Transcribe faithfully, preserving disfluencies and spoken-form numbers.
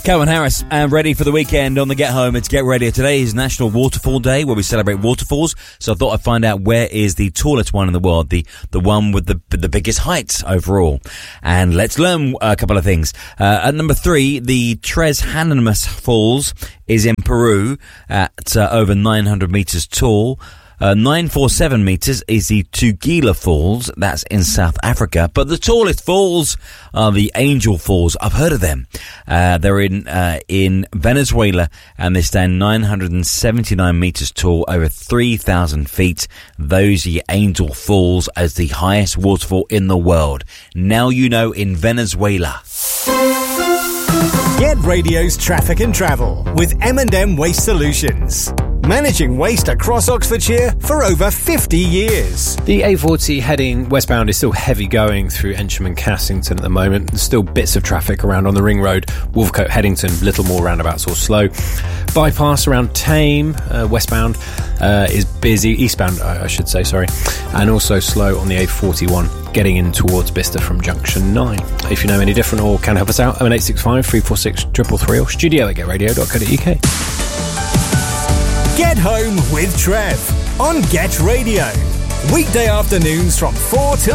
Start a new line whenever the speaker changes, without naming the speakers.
Calvin Harris, and ready for the weekend on the Get Home. It's Get Ready. Today is National Waterfall Day, where we celebrate waterfalls. So I thought I'd find out where is the tallest one in the world, the the one with the the biggest height overall. And let's learn a couple of things. Uh, at number three, the Tres Hanamas Falls is in Peru at uh, over nine hundred meters tall. Uh, nine hundred forty-seven meters is the Tugela Falls. That's in South Africa. But the tallest falls are the Angel Falls. I've heard of them. Uh, they're in, uh, in Venezuela, and they stand nine hundred seventy-nine meters tall, over three thousand feet. Those are the Angel Falls as the highest waterfall in the world. Now you know, in Venezuela.
Get Radio's Traffic and Travel with M and M Waste Solutions. Managing waste across Oxfordshire for over fifty years.
The A forty heading westbound is still heavy going through Ensham and Cassington at the moment. There's still bits of traffic around on the Ring Road, Wolvercote, Headington, Littlemore roundabouts all slow. Bypass around Tame, uh, westbound, uh, is busy, eastbound I, I should say, sorry, and also slow on the A forty-one getting in towards Bicester from Junction nine. If you know any different or can help us out, oh eight six five, three four six, three three three or studio at get radio dot co dot uk.
Get Home with Trev on Get Radio. Weekday afternoons from four till